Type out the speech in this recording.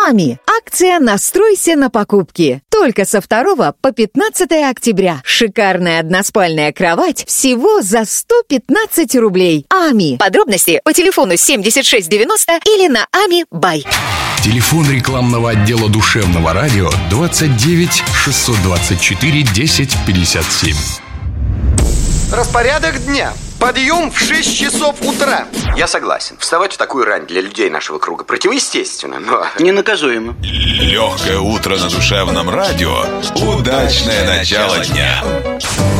АМИ. Акция «Настройся на покупки». Только со 2 по 15 октября. Шикарная односпальная кровать всего за 115 рублей. АМИ. Подробности по телефону 7690 или на АМИ Бай. Телефон рекламного отдела душевного радио 29 624 10 57. Распорядок дня. Подъем в 6 часов утра. Я согласен. Вставать в такую рань для людей нашего круга противоестественно, но ненаказуемо. Легкое утро на душевном радио. Удачное начало дня.